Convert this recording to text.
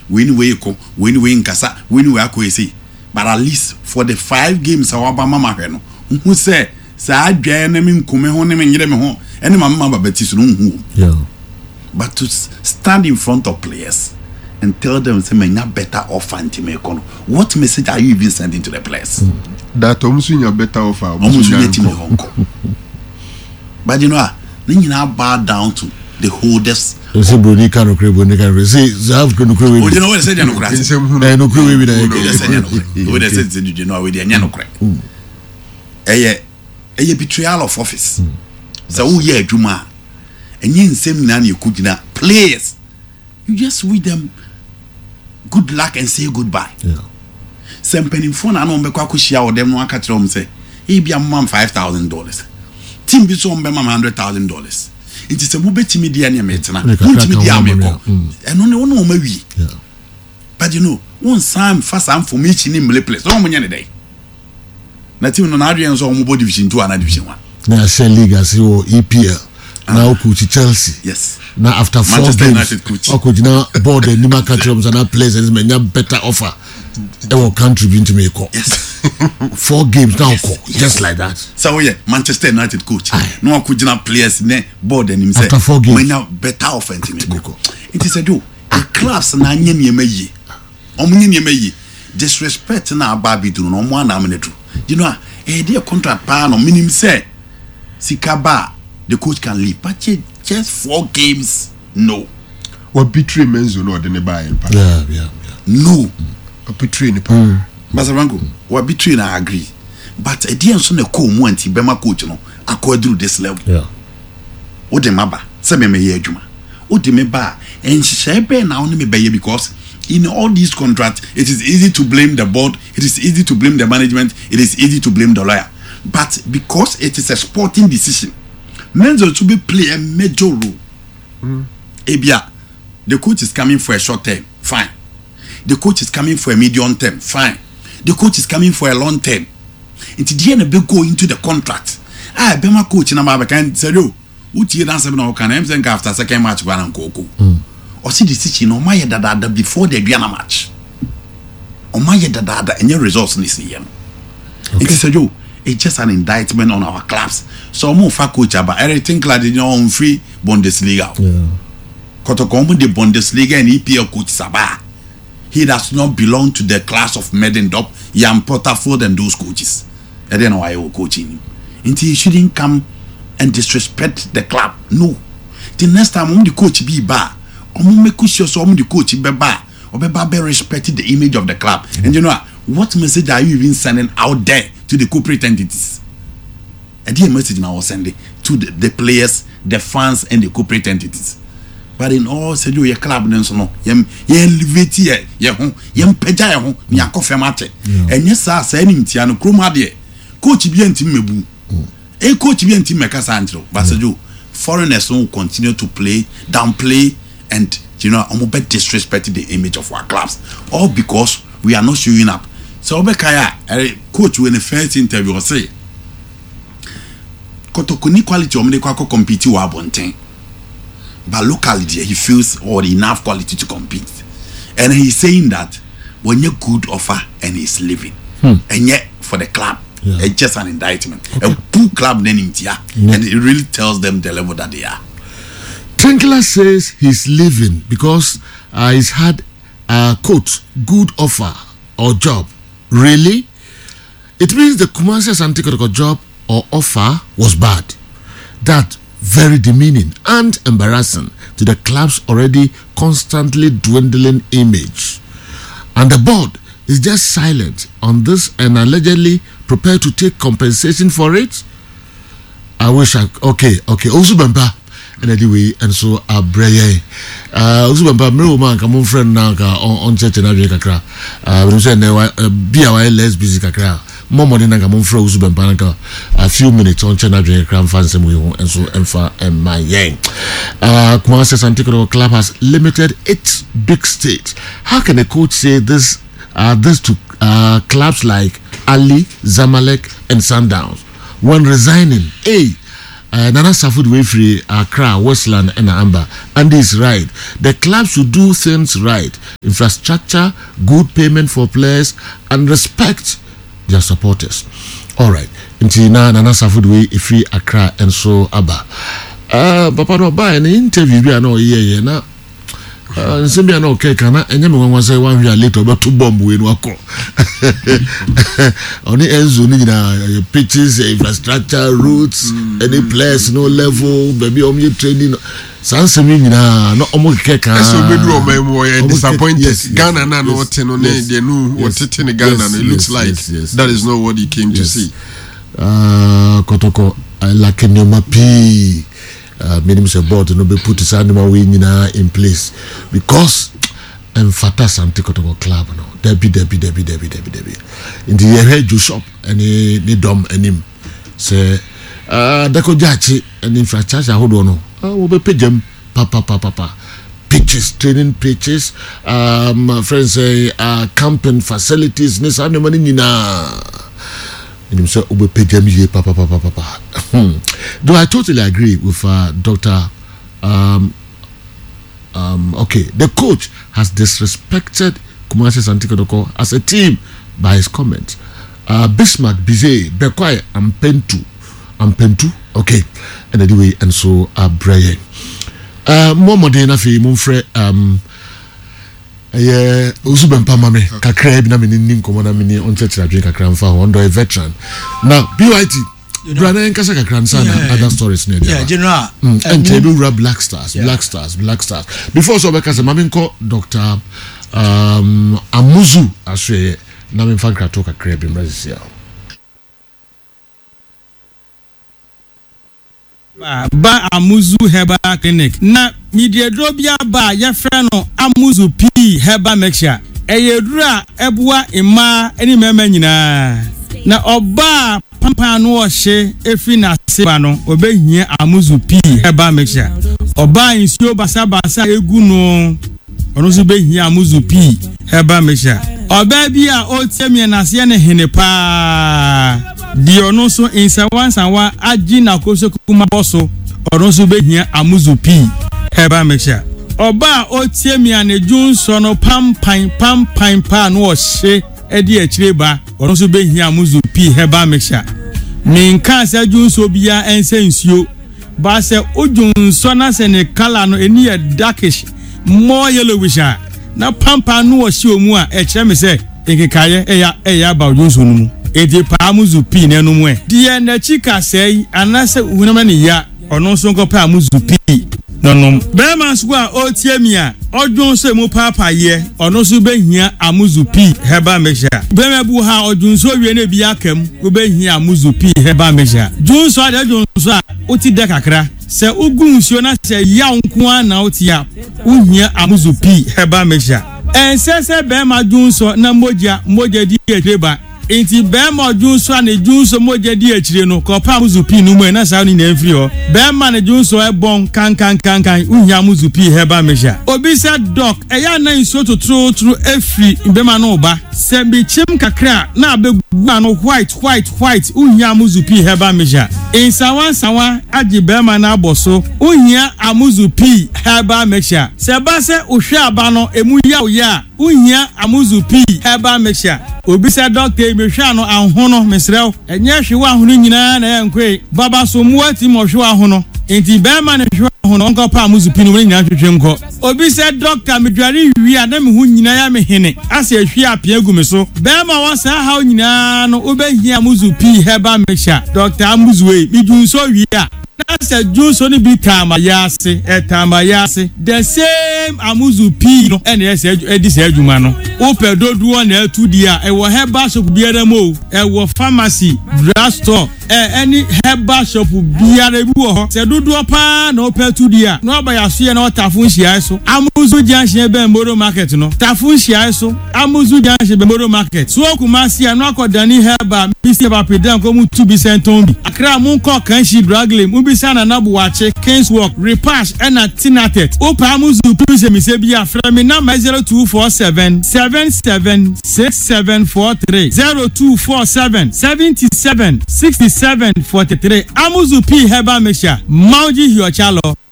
win way nkasa win way akoyesi but at least for the 5 games our mama hwe no who say sa adwan na me nkume ho ne me nyere me ho ene mama babati so no hu but to stand in front of players and tell them say menya better offer anti-mekono. What message are you even sending to the players? That omusunya better offer. But you know, then you now bow down to the holders. Say Bruni can say have can you know what I said? No cry. No cry with that. What I said you know with the no cry. A betrayal of office. So who ye juma and yin same nan you could na players. You just with them good luck and say goodbye. Some penny phone and on Bekakushia or them one catch home say, he be a mom $5,000. Team be so $100,000. It is a mubeti media near Metana, media and only one maybe. But you know, one time fast and for me in him place, no money a day. Not even an Adrian's or Mobo Division 2 and Division 1. Now, Shell League as your EPL. Now, coach Chelsea. Yes. Now, after 4 games, coach now board the Nima Catrums and that players and many better offer. They will contribute to me. Yes. 4 games now, just like that. So, yeah, Manchester United coach. No could not players board and himself. After 4 games, many better offense. It is a do. The class na nyem meyi. Omunye meyi. Disrespect na baby do no one amnetu. You know, dear contract pan or minimum say Sikaba. The coach can leave, but just 4 games, no. What betray Menzo no the buy in part. Yeah. No. Betray in part. Masarango, what betray I agree. But a dear son of cool wanti Bema coach no, I could do this level. Yeah. O de maba, sebe me ye juma. O de me ba, and shebe na only me baye because in all these contracts, it is easy to blame the board, it is easy to blame the management, it is easy to blame the lawyer. But because it is a sporting decision, Menzo to be play a major role. Ebia, the coach is coming for a short term, fine. The coach is coming for a medium term, fine. The coach is coming for a long term. It's the end go into the contract. Bema coach na ma can say yo, uti dan se na can am after second match go and go. Or see the decision no my dada before the Diana match. O my dada any results this year. It is yo. It's just an indictment on our clubs. So more for coach about everything like on free Bundesliga. Kotokomu the Bundesliga and EPL coach Sabah. He does not belong to the class of Medendorp, Jan Potterford and those coaches. I don't know why you're coaching him. Until he shouldn't come and disrespect the club. No. The next time the coach be bar, make sure the coach be bar, or be respected the image of the club. And you know what message are you even sending out there to the corporate entities? A dear message now was sending to the players, the fans, and the corporate entities. But in all, said you, your club, no, yem elevate ye, yem peja ye, ya coffee mate. And yes, sir, saying Tiano Chroma de coach be anti mebu. A coach be anti Mecasantro. But said you, foreigners will continue to play, downplay, and you know, almost disrespect the image of our clubs. All because we are not showing up. So Obekaya, coach, when the first interview say, Kotokuni quality omne kwako compete wa bonten. But locally he feels or enough quality to compete. And he's saying that when you good offer and he's leaving. And yet for the club, it's just an indictment. A poor club then in Tia. And it really tells them the level that they are. Trinkler says he's leaving because he's had a quote good offer or job. Really? It means the Kumasi Asante Kotoko job or offer was bad. That very demeaning and embarrassing to the club's already constantly dwindling image. And the board is just silent on this and allegedly prepared to take compensation for it. I wish okay. Uzubamba. And anyway, and so Abreye. Uzubamba, my woman, come on, friend, now on church and Kakra. We say, be our less busy Kakra. More money than come on, from Uzubamba, a few minutes on Channel Cram fans and so and my yang. Kumasi Asante Club has limited its big stage. How can a coach say this to clubs like Ali, Zamalek, and Sundowns when resigning? Nana Safud way free Accra, Westland, and Amber. And is right. The club should do things right. Infrastructure, good payment for players, and respect their supporters. All right. Until now, Nana Safud way free Accra and so Abba. Papa no buy an interview. We are no here now. Nsimbi ana okeka na enye me wanwa say one year later about to bomb we no akọ oni enzo ni na pitches, infrastructure, routes, any place, no level, baby omo training sansemi nyina no omo keka so be do omo disappointed. Ghana na no what no they know what it in Ghana. It looks like that is not what he came to see. Kotoko like nyoma pi meaning say board no be put his animal we in place because Fata Santi Kotoko club no Debbie in the year you shop any dom enim say dako jachi and infrastructure hold on we be pay them papa pitches, training pitches, friends say camping facilities ni sa money nina. And himself will pay them here, papa. Though I totally agree with Dr. Okay, the coach has disrespected Kumasi Santi Kotoko as a team by his comments. Bismarck, Bizet, Bekwai, and Pentu, okay, and anyway, and so Brian. More modern afi mumfre Usubempa mame kakra bi na meni nkomo na meni on church adwen kakra mfa ho ndo a veteran now BYT brother nkasa kakra nsana other stories ne yeah general and table black stars before so because mame nko Dr. Amuzu aswe na me mfa kakra to kakra bi mrazisia ba Amuzu Herbal Clinic na media drobia ba ya freno Amuzu P Herbal Mixture eyedura ebua ima eni mema nyina na oba pampa no ohye efi na seba no obehia Amuzu P Herbal Mixture oba insio basa egu no ono so behia Amuzu P Herbal Mixture oba bi a otiemie na se ne hene pa di ono so insawansawa agi na koso kuma boso ono so behia Amuzu P Herbal Mixture oba otiemi aneju nso no pampan pa no ohye edi akireba ono so behia Amuzu P Herbal Mixture minka se ju nso bia ense nsuo ba se oju nso na se ne color no eni e darkish more yellowish na pampan no ohye omu a e kire me se ekekaye eya ba oju nso no mu edi pa Amuzu P nenu mu e die na chika sei anase hunama ne ya ono so nko pa Amuzu P nonom bema swa otiemia odwon so mu papa ye ono so behia Amuzu P Herbal Mixture bema bu ha odwon so wie na bi akam wo behia Amuzu P Herbal Mixture dwon so ade dwon so a oti de kakra se ugun nsuo na se ya nko ana otia uhia Amuzu P Herbal Mixture ensese bema dwon so na moja di etreba enti bema dwon so na dwon so moja di ekire no ko pa Amuzu P no mu na sa ni na mfiri ho bema na dwon so ebon kan uhia Amuzu P Herbal Mixture obi se doc eya na nsuo totro efri bema no ba se bi chim kakra na abegu no white uhia Amuzu P Herbal Mixture insawan agi bema na aboso uhia Amuzu P Herbal Mixture se ba se uhwe aba no emu ya uhia Amuzu P Herbal Mixture obi se doctor mehwa no ahono mesrew enye hwewa ahono nyina na yankwe baba so muati mo hwewa ahono enti bema na hwewa ahono nko pa Amuzu P no nyina hwehwe nko obi se doctor medware wi ada me hu nyina ya me hene ase hwe apia gu me so bema wa sa ha nyina no obehia Amuzu P Herbal Mixture Dr. Amuzu we bidun so wi a na Johnson ni bitama yase the same Amuzu P no ene ese edi se adwuma no opedodo na atudi a e wo herbal shop biara mo e wo pharmacy drugstore any herbal shop biara bi wo ho se dodo pa na opetudi a no ba ya so ye na otafo nhia so Amuzu Junction be Mboro market no tafo nhia so Amuzu Junction be Mboro market so Kumasi no akodani herbal bisi ba pedan ko mu tu bi senton bi akra mu ko kan shi draglem Sana Nabuache, Kings Walk, Repash, and Tinatet. Opa Amuzu Pimisebia from me number 0247 776743 0247 776743. Amuzu P Heba Mesha, Mauji Hiochalo.